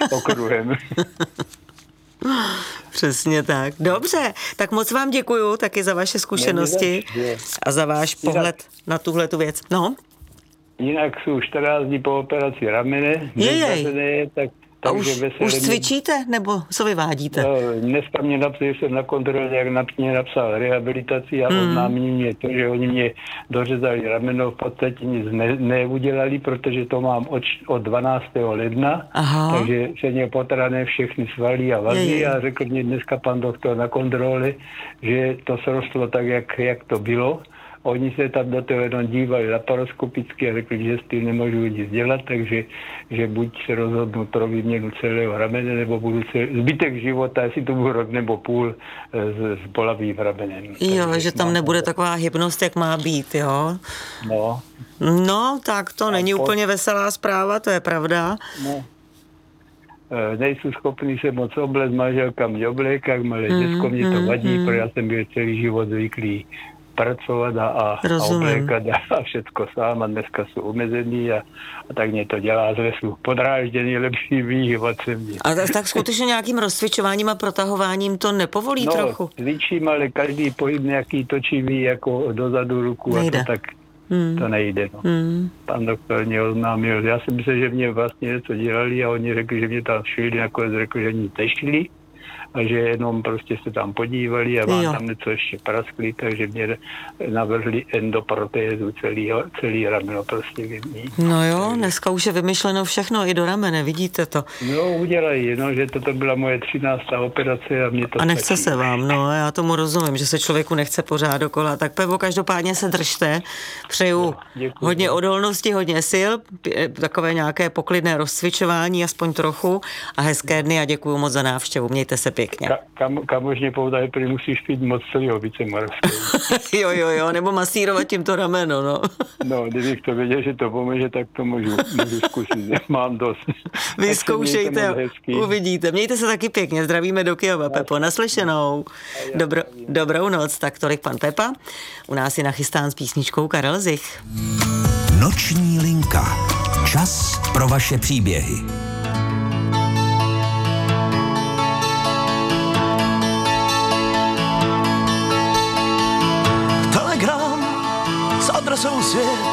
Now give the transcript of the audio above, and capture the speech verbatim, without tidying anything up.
okruhem. Přesně tak. Dobře, tak moc vám děkuju taky za vaše zkušenosti a za váš pohled na tuhletu věc. No? Jinak jsou čtrnáct dní po operaci ramene. Jej. Tak, a už, už cvičíte, nebo co vyvádíte? No, dneska mě napsal, že jsem na kontrole, jak na mě napsal rehabilitaci a hmm. oznámí mě to, že oni mě dořezali rameno, v podstatě nic ne, neudělali, protože to mám od, od dvanáctého ledna, Aha. takže se mě potrané všechny svaly a vazy a řekl mě dneska pan doktor na kontrole, že to srostlo tak, jak, jak to bylo. Oni se tam do toho jenom dívali laparoskopicky a řekli, že s tím nemůžu nic dělat, takže že buď se rozhodnu pro výměnu celého ramene, nebo budu se zbytek života, jestli to bude rok nebo půl, s, s bolavým ramenem. Jo, takže že tam nebude to... taková hybnost, jak má být, jo? No. No, tak to a není po... úplně veselá zpráva, to je pravda. No. Nejsou schopný se moc obléct, manželka mě obléká, malé mm, děcko mě to vadí, mm. protože já jsem byl celý život zvyklý pracovat a, a oblékat a všetko sám a dneska jsou omezený a, a tak mě to dělá z lesu podrážděný, lepší výhýbat se mě. A tak, tak skutečně nějakým rozcvičováním a protahováním to nepovolí no, trochu? No, cvičím, ale každý pohyb nějaký točivý jako dozadu ruku nejde. A to tak hmm. to nejde. No. Hmm. Pan doktor mě oznámil. Já si myslím, že mě vlastně něco dělali a oni řekli, že mě tam šili, nakonec řekli, že nic nešli. A že jenom prostě se tam podívali a mám jo. tam něco ještě praskli, takže mě navrhli endoprotézu celý, celý rameno prostě vyměnit. No jo, dneska už je vymyšleno všechno i do ramene, vidíte to. No udělají, no, že toto byla moje třináctá operace a mě to A nechce stačí. se vám, no, já tomu rozumím, že se člověku nechce pořád dokola. Tak Pepo, každopádně se držte, přeju no, hodně odolnosti, hodně sil, takové nějaké poklidné rozcvičování, aspoň trochu a hezké dny a děkuju moc za návštěvu, mějte se pěkně. Ka, kam, kamožně poudají, prý musíš pít moc celého více moravského. jo, jo, jo, nebo masírovat tímto rameno, no. no, kdybych to věděl, že to pomůže, tak to můžu, můžu zkusit, mám dost. Vyzkoušejte, uvidíte. Mějte se taky pěkně, zdravíme do Kyjova, Pepo, naslyšenou. Dobro, dobrou noc, tak tolik pan Pepa. U nás je nachystán s písničkou Karel Zich. Noční linka. Čas pro vaše příběhy. Telegram s adresou svět